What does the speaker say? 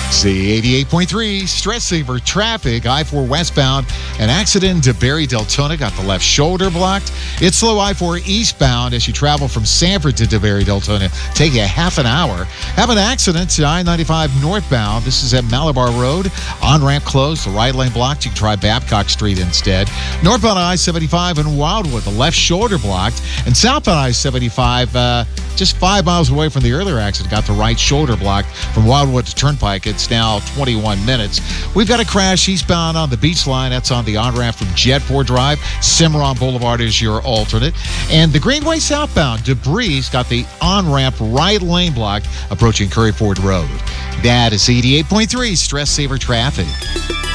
See 88.3 Stress Saver traffic. I-4 westbound. An accident to Barry Deltona. Got the left shoulder blocked. It's slow I-4 eastbound as you travel from Sanford to DeBerry Deltona. Take you half an hour. Have an accident to I-95 northbound. This is at Malabar Road. On-ramp closed. The right lane blocked. You can try Babcock Street instead. Northbound I-75 in Wildwood. The left shoulder blocked. And southbound I-75 just 5 miles away from the earlier accident. Got the right shoulder blocked from Wildwood to Turnpike. It's now 21 minutes. We've got a crash eastbound on the Beach Line. That's on the on-ramp from Jedford Drive. Cimarron Boulevard is your alternate. And the Greenway southbound, debris got the on-ramp right lane blocked approaching Curry Ford Road. That is 88.3 Stress Saver traffic.